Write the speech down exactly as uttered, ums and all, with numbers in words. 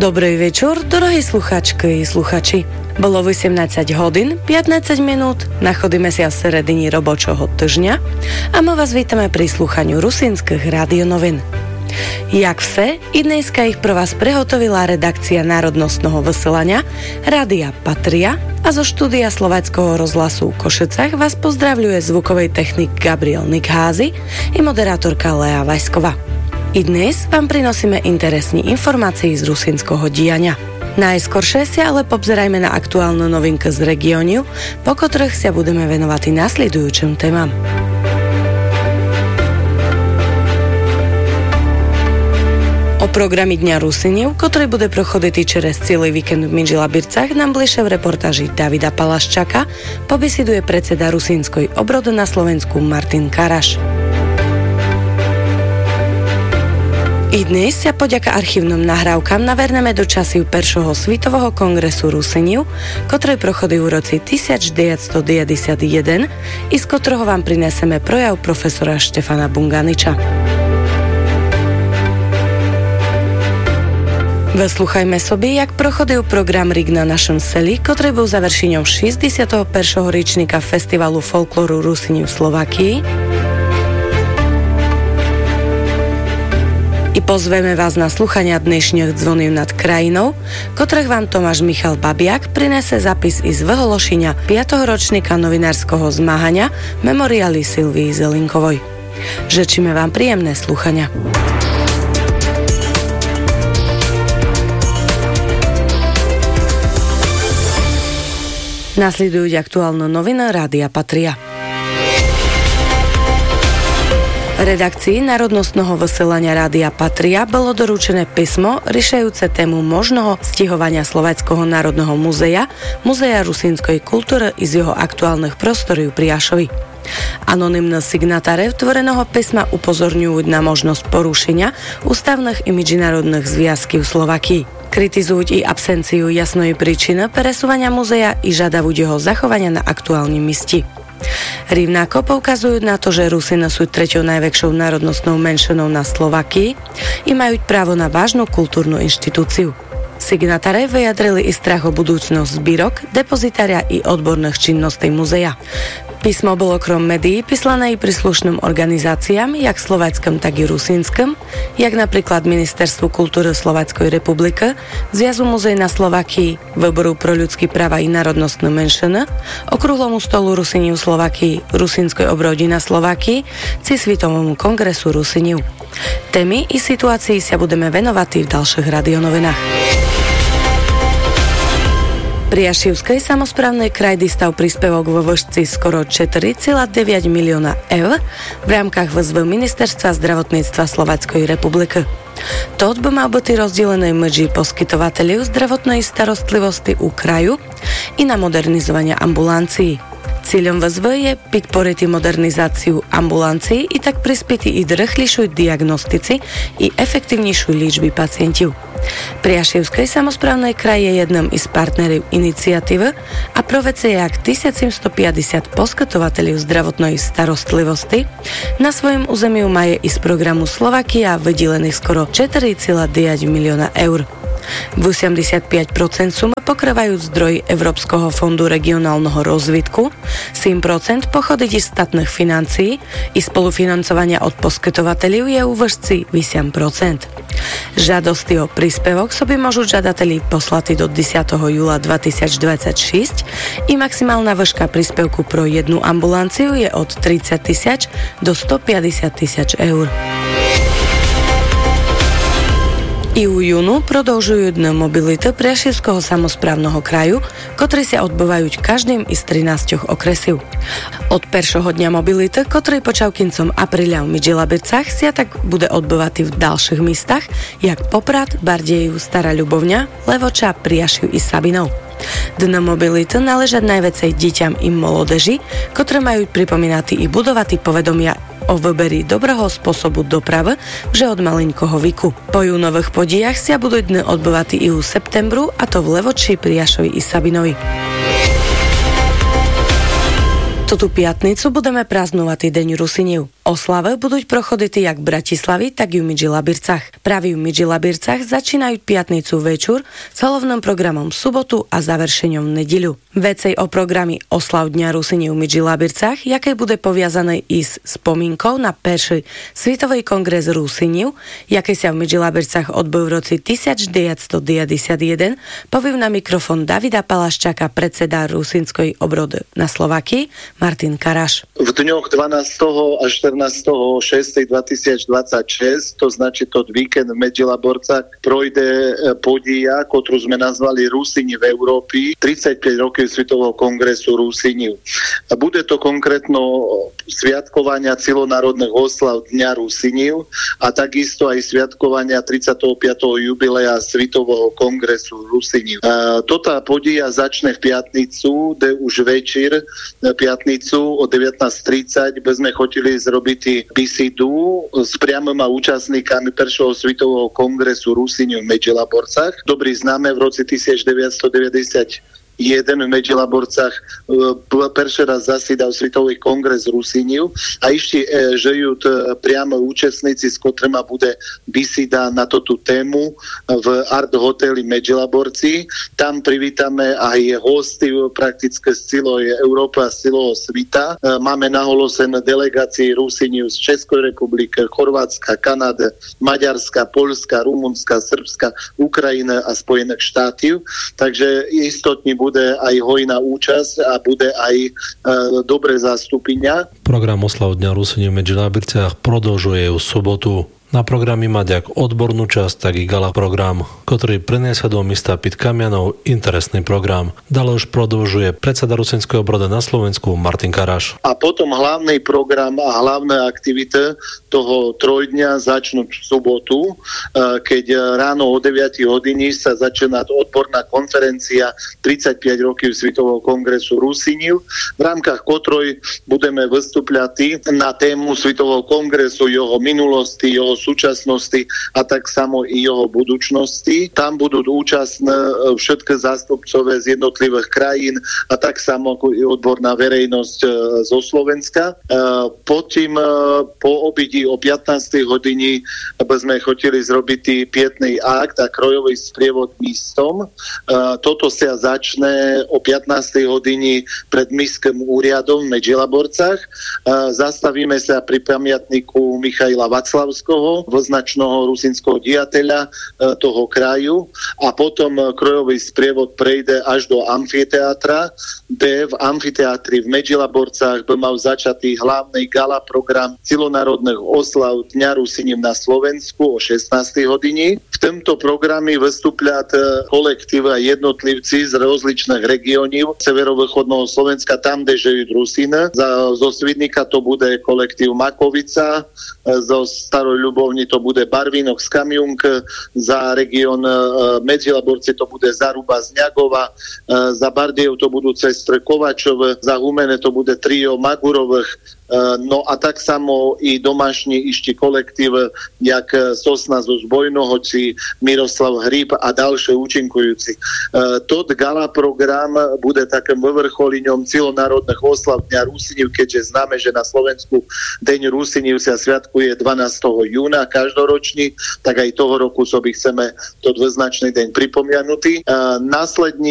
Dobry wieczór, drohé sluchačky i sluchači. Bolo osemnásť hodín, pätnásť minút, nachodíme sa v seredini robočoho týždňa a my vás vítame pri slúchaniu rusínskych radionovín. Jak vse, i dneska ich pro vás prehotovila redakcia národnostného vysielania Rádia Patria a zo štúdia Slováckeho rozhlasu v Košicách vás pozdravľuje zvukovej technik Gabriel Nikházy i moderátorka Lea Vajsková. I dnes vám prinosíme interesní informácií z rusínskeho diania. Najskoršie sa ale pobzerajme na aktuálnu novinku z regiónu, po ktorých sa budeme venovať i nasledujúčim témam. O programi Dňa Rusíniu, ktorý bude prochodiť čerez celý víkend v Midžilabircach, nám bližšie v reportáži Davida Palaščaka pobesiduje predseda rusínskej obrody na Slovensku Martin Karaš. I dnes sa poďaka archívnym nahrávkam naverneme do časів Першого світового конгресу Русинів, котрий проходив у році тисяча дев'ятсот дев'яносто один, із котрого вам принесeme прояв професора Štefana Bunganiča. Вислухajme собі, як проходив program Rig na našom seli, котрий був завершенням шістдесятого першого річника фестивалу фольклору Русинів в Словакії. I pozveme vás na sluchania dnešných dzvonív nad krajinou, ktorých vám Tomáš Michal Babiak prinese zapis i z vyhološenia piateho ročníka novinárskeho zmáhania Memoriály Silvii Zelinkovoj. Žečíme vám príjemné sluchania. Nasledujú aktuálne noviny Rádia Patria. Redakcii národnostného vysielania Rádia Patria bolo doručené písmo riešajúce tému možného stihovania Slováckeho národného múzea, Múzea rusínskej kultúry i z jeho aktuálnych prostorov pri Ašovi. Anonymné signatáre vtvoreného písma upozorňujú na možnosť porušenia ústavných i medzinárodných zviazkov Slovakii. Kritizujú i absenciu jasnej príčiny presúvania múzea i žadajú jeho zachovania na aktuálnym mieste. Rovnako poukazujú na to, že Rusíni sú treťou najväčšou národnostnou menšinou na Slovakii i majú právo na vážnu kultúrnu inštitúciu. Signatáre vyjadrili i strach o budúcnosť zbírok, depozitária i odborných činností múzea. Písmo bolo krom médií píslané i príslušným organizáciám, jak slováckym, tak i rusínskym, jak napríklad Ministerstvu kultúry Slováckej republiky, Zväzu múzeí na Slovakii, Výboru pro ľudské práva i národnostné menšiny, Okrúhlomu stolu Rusíniv Slovakii, Rusínskej obrodi na Slovakii, či Svitovému kongresu Rusíniv. Témy i situácii sa budeme venovať v ďalších radionovinách. Pri Ašivskej samosprávnej krajdy stal príspevok vo výške skoro štyri celé deväť milióna eur v rámkach výzvy Ministerstva zdravotníctva Slováckej republiky. To by mal byť rozdelené medzi poskytovateľov zdravotnej starostlivosti u kraju i na modernizovanie ambulancií. Cieľom výzvy je podporiť modernizáciu ambulancií i tak prispieť i rýchlejšej diagnostici i efektívnejšej liečby pacientov. Pri Ašivskej samosprávnej kraji je jedným z partnerov iniciatívy a pro vece je ak tisícsedemstopäťdesiat poskytovateľov zdravotnej starostlivosti. Na svojom území maje i z programu Slovakia vydelených skoro štyri celé deväť milióna eur. osemdesiatpäť percent sumy pokrývajú zdroji Európskeho fondu regionálneho rozvitku, sedem percent pochodí z štátnych financií i spolufinancovania od poskytovateľov je u výšci osem percent. Žiadosti o príspevok sobie môžu žiadatelí poslať do desiateho júla dvetisícdvadsaťšesť i maximálna výška príspevku pro jednu ambulanciu je od tridsať tisíc do stopäťdesiat tisíc eur. I u júnu prodĺžujú dny mobility Prešovského samosprávneho kraju, ktoré sa odbývajú každým z trinástich okresov. Od prvého dňa mobility, ktorý počal kincom apríľa v Midžilabircach, sa tak bude odbývať v ďalších miestach, jak Poprad, Bardejov, Stará Ľubovňa, Levoča, Priašiv i Sabinov. Dny mobility náležať najviacej deťam i molodeži, ktoré majú pripomínať i budovať povedomia o vyberi dobrého spôsobu dopravy že od maliňkoho veku. Po júnových podijach sa budú dny odbývať i u septembru, a to v Levoči, Priašovi i Sabinovi. Toto piatnicu budeme praznovať Deň Rusíniv. Oslave budú prochoditi jak v Bratislavi, tak i v Midži-Labircach. Práve v Midži-Labircach začínajú piatnicu večer s hlavným programom v sobotu a završením v nedeľu. Vecej o programy oslav Dňa Rusíni v Midži-Labircach, jaké bude poviazané i s spomínkou na perší Svetový kongres Rusíniu, jaké sa v Midži-Labircach odbol v roci devätnásťstodeväťdesiatjeden, poviem na mikrofón Davida Palaščaka, predseda Rusínskej obrody na Slovakii, Martin Karaš. V dňoch dvanásteho až štrnásteho šiesteho dvetisícdvadsaťšesť, to znači to víkend v Midži-Laborcach, projde podija, ktorú sme nazvali Rusíni v Európi, tridsaťpäť rokov Svetového kongresu Rusíniu. Bude to konkrétno sviatkovania celonárodných oslav Dňa Rusíniu a takisto aj sviatkovania tridsiateho piateho jubilea Svetového kongresu Rusíniu. Toto podija začne v piatnicu, kde už večer piatnicu o devätnásť tridsať by sme chodili zrobiť bisidu s priamými účastníkami prvého Svetového kongresu Rusíniu v Midži-Laborcach. Dobrý známe v roce devätnásťstodeväťdesiatjeden v Midži-Laborcach prvý raz zasídal Svetový kongres Rusíniu a ešte e, žijú priamo účastníci, s ktorými bude bisida na túto tému v Art Hoteli Midži-Laborci. Tam privítame aj hosty prakticky z celej Európy a z celého sveta. E, máme naholosené delegácie Rusíniu z Českej republiky, Chorvátska, Kanady, Maďarska, Poľska, Rumunska, Srbska, Ukrajiny a Spojených štátov. Takže istotne bude aj hojná účasť a bude aj e, dobré zastúpenia. Program oslav Dňa Rusíni v Midži-Labircach prodĺžuje v sobotu. Na programy má jak odbornú časť, tak i gala program, ktorý priniesie do mesta Pitkamianov interesný program. Ďalej už prodĺžuje predseda Rusínskej obrody na Slovensku Martin Karaš. A potom hlavný program a hlavné aktivity toho trojdňa začnú v sobotu, keď ráno o deviatej hodine sa začína odborná konferencia tridsaťpäť rokov Svetového kongresu Rusíniu, v rámkach ktorej budeme vystúpľať na tému Svetového kongresu, jeho minulosti, jeho súčasnosti a tak samo i jeho budúcnosti. Tam budú účastné všetky zástupcové z jednotlivých krajín a tak samo ako i odborná verejnosť zo Slovenska. Potom po obidi o pätnástej hodine by sme chodili zrobiť pietný akt a krojový sprievod místom. Toto sa začne o pätnástej hodine pred Mestským úriadom v Midži-Laborcach. Zastavíme sa pri pamiatníku Michaila Václavského, voznačného rusínskeho diateľa e, toho kraju a potom krojový sprievod prejde až do amfiteátra, kde v amfiteátri v Midži-Laborcach by mal začatý hlavný gala program celonárodných oslav Dňa Rusíni na Slovensku o šestnástej hodine. V tomto programe vystúpľa kolektív a jednotlivci z rozličných regiónov severovýchodného Slovenska, tam, kde žijú Rusíny. Zo Svidníka to bude kolektív Makovica, zo Staroj Ľubovni to bude Barvínok z Kamiunk, za región Midži-Laborci to bude Zaruba z Ňagova, za Bardejov to budú sestry Kovačové, za Humene to bude trio Magurových, no a tak samo i domášní ešte kolektív, jak Sosna zo Zbojnohoci, Miroslav Hríb a ďalšie účinkujúci. Tot gala program bude takým vyvrcholením celonárodných oslav Dňa Rusíniu, keďže známe, že na Slovensku Deň Rusíniu sa sviatkuje dvanásteho júna každoročný, tak aj toho roku so by chceme to dvoznačný deň pripomianutý. Následne